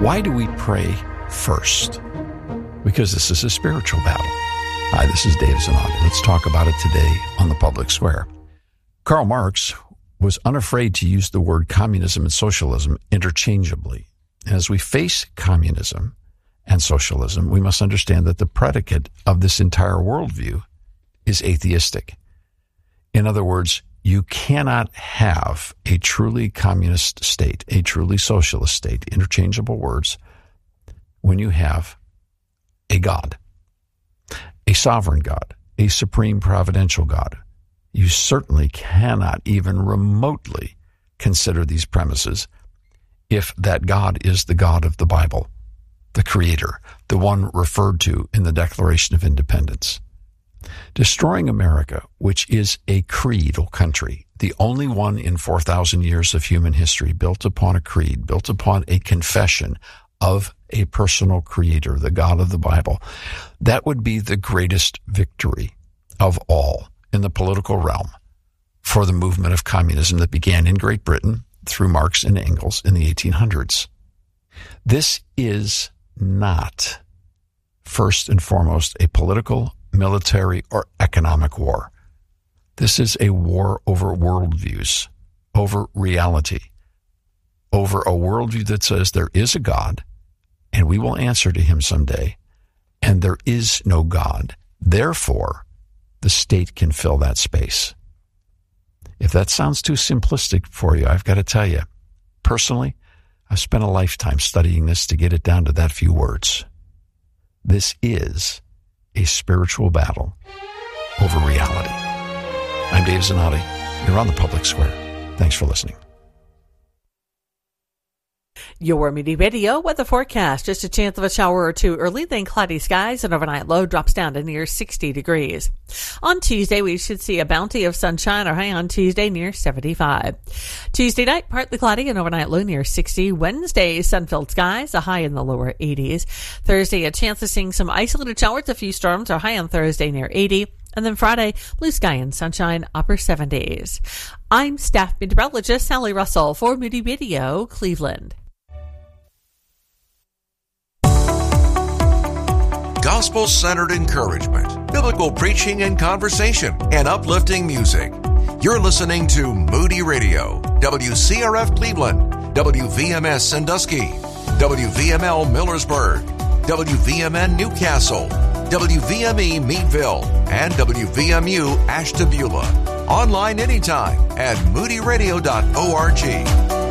Why do we pray first? Because this is a spiritual battle. Hi, this is Dave Zanotti. Let's talk about it today on the Public Square. Karl Marx was unafraid to use the word communism and socialism interchangeably. As we face communism and socialism, we must understand that the predicate of this entire worldview is atheistic. In other words, you cannot have a truly communist state, a truly socialist state, interchangeable words, when you have a God, a sovereign God, a supreme providential God. You certainly cannot even remotely consider these premises if that God is the God of the Bible, the Creator, the one referred to in the Declaration of Independence. Destroying America, which is a creedal country, the only one in 4,000 years of human history built upon a creed, built upon a confession of a personal creator, the God of the Bible, that would be the greatest victory of all in the political realm for the movement of communism that began in Great Britain through Marx and Engels in the 1800s. This is not, first and foremost, a political, military, or economic war. This is a war over worldviews, over reality, over a worldview that says there is a God, and we will answer to him someday, and there is no God. Therefore, the state can fill that space. If that sounds too simplistic for you, I've got to tell you, personally, I've spent a lifetime studying this to get it down to that few words. This is a spiritual battle over reality. I'm Dave Zanotti. You're on the Public Square. Thanks for listening. Your Moody Radio weather forecast. Just a chance of a shower or two early, then cloudy skies, and overnight low drops down to near 60 degrees. On Tuesday, we should see a bounty of sunshine, or high on Tuesday near 75. Tuesday night, partly cloudy and overnight low near 60. Wednesday, sun-filled skies, a high in the lower 80s. Thursday, a chance of seeing some isolated showers, a few storms, or high on Thursday near 80. And then Friday, blue sky and sunshine, upper 70s. I'm staff meteorologist Sally Russell for Moody Radio, Cleveland. Gospel-centered encouragement, biblical preaching and conversation, and uplifting music. You're listening to Moody Radio, WCRF Cleveland, WVMS Sandusky, WVML Millersburg, WVMN Newcastle, WVME Meadville, and WVMU Ashtabula. Online anytime at moodyradio.org.